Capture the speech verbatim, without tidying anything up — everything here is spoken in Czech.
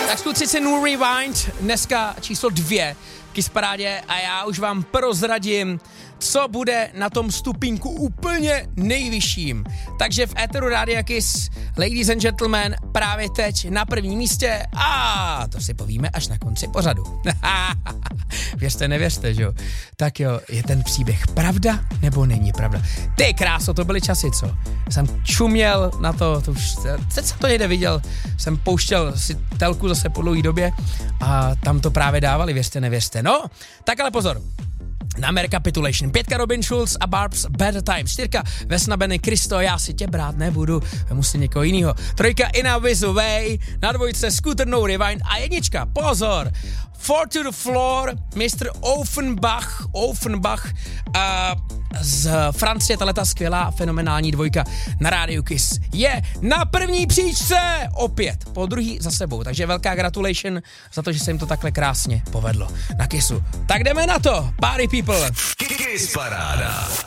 Tak skutřice New Rewind, dneska číslo dvě v Kiss Parádě a já už vám prozradím, co bude na tom stupínku úplně nejvyšším. Takže v éteru Rádia Kiss, ladies and gentlemen, právě teď na prvním místě a to si povíme až na konci pořadu. Věřte, nevěřte, že jo? Tak jo, je ten příběh pravda nebo není pravda? Ty kráso, to byly časy, co? Jsem čuměl na to, to už, teď jsem to někde viděl, jsem pouštěl si telku zase po dlouhý době a tam to právě dávali, věřte, nevěřte. No, tak ale pozor. Na Recapitulation. Pětka Robin Schulz a Barb's Better Time. Čtyřka Vesna Benny Kristo, já si tě brát nebudu, musím někoho jinýho. Trojka Inna With Way, na dvojce Scooter No Rewind a jednička, pozor, Four to the Floor, mistr Offenbach, Offenbach uh, z Francie, tato skvělá, fenomenální dvojka na Rádiu Kiss je na první příčce opět, po druhý za sebou, takže velká gratulation za to, že se jim to takhle krásně povedlo na Kissu. Tak jdeme na to, party people. Kiss Paráda.